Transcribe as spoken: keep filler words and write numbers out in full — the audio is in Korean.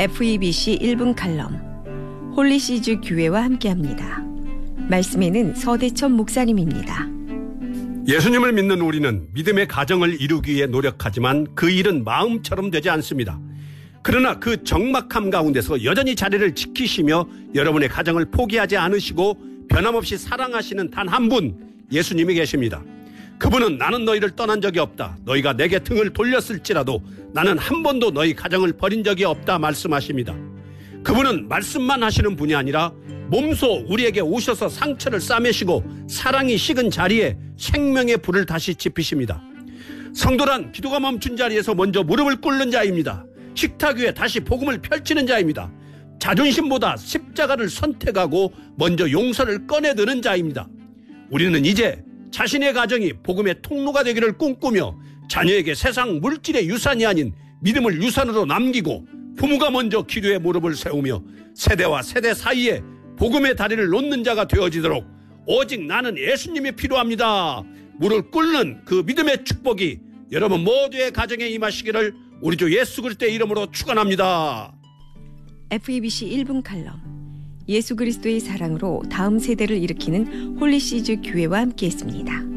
에프이비씨 일 분 칼럼 홀리시즈 교회와 함께합니다. 말씀에는 서대천 목사님입니다. 예수님을 믿는 우리는 믿음의 가정을 이루기 위해 노력하지만 그 일은 마음처럼 되지 않습니다. 그러나 그 적막함 가운데서 여전히 자리를 지키시며 여러분의 가정을 포기하지 않으시고 변함없이 사랑하시는 단 한 분, 예수님이 계십니다. 그분은 나는 너희를 떠난 적이 없다. 너희가 내게 등을 돌렸을지라도 나는 한 번도 너희 가정을 버린 적이 없다 말씀하십니다. 그분은 말씀만 하시는 분이 아니라 몸소 우리에게 오셔서 상처를 싸매시고 사랑이 식은 자리에 생명의 불을 다시 지피십니다. 성도란 기도가 멈춘 자리에서 먼저 무릎을 꿇는 자입니다. 식탁 위에 다시 복음을 펼치는 자입니다. 자존심보다 십자가를 선택하고 먼저 용서를 꺼내드는 자입니다. 우리는 이제 자신의 가정이 복음의 통로가 되기를 꿈꾸며 자녀에게 세상 물질의 유산이 아닌 믿음을 유산으로 남기고 부모가 먼저 기도의 무릎을 세우며 세대와 세대 사이에 복음의 다리를 놓는 자가 되어지도록 오직 나는 예수님이 필요합니다. 무릎 꿇는 그 믿음의 축복이 여러분 모두의 가정에 임하시기를 우리 주 예수 그리스도의 이름으로 축원합니다. 에프이비씨 일 분 칼럼 예수 그리스도의 사랑으로 다음 세대를 일으키는 홀리시즈 교회와 함께했습니다.